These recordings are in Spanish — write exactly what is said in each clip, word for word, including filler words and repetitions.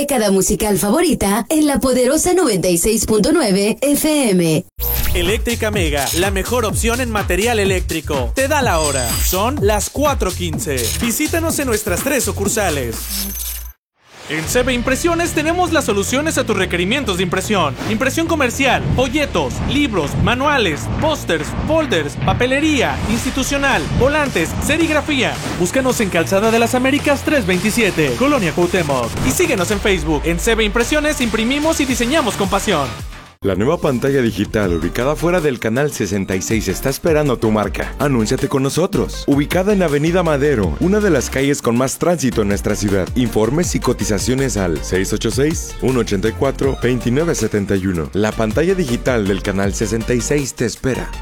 década musical favorita en la poderosa noventa y seis punto nueve F M. Eléctrica Mega, la mejor opción en material eléctrico. Te da la hora. Son las cuatro quince. Visítanos en nuestras tres sucursales. En C B Impresiones tenemos las soluciones a tus requerimientos de impresión. Impresión comercial, folletos, libros, manuales, pósters, folders, papelería, institucional, volantes, serigrafía. Búscanos en Calzada de las Américas trescientos veintisiete, Colonia Cuauhtémoc. Y síguenos en Facebook. En C B Impresiones imprimimos y diseñamos con pasión. La nueva pantalla digital ubicada fuera del canal sesenta y seis está esperando tu marca. Anúnciate con nosotros. Ubicada en Avenida Madero, una de las calles con más tránsito en nuestra ciudad. Informes y cotizaciones al seis ocho seis, uno ocho cuatro, dos nueve siete uno. La pantalla digital del canal sesenta y seis te espera.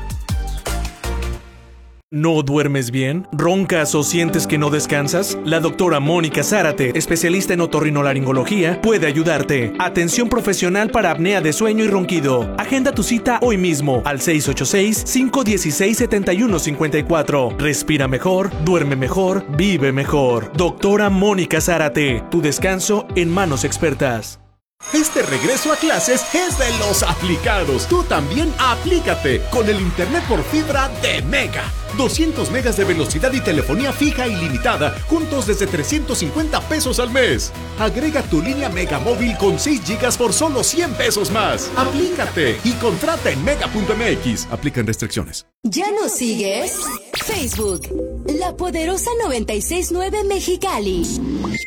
¿No duermes bien? ¿Roncas o sientes que no descansas? La doctora Mónica Zárate, especialista en otorrinolaringología, puede ayudarte. Atención profesional para apnea de sueño y ronquido. Agenda tu cita hoy mismo al seis ocho seis, cinco uno seis, siete uno cinco cuatro. Respira mejor, duerme mejor, vive mejor. Doctora Mónica Zárate, tu descanso en manos expertas. Este regreso a clases es de los aplicados. Tú también aplícate con el internet por fibra de Mega. doscientos megas de velocidad y telefonía fija ilimitada, juntos desde trescientos cincuenta pesos al mes. Agrega tu línea Mega móvil con seis gigas por solo cien pesos más. Aplícate y contrata en mega punto m x. Aplican restricciones. ¿Ya nos sigues? Facebook, La Poderosa noventa y seis punto nueve Mexicali.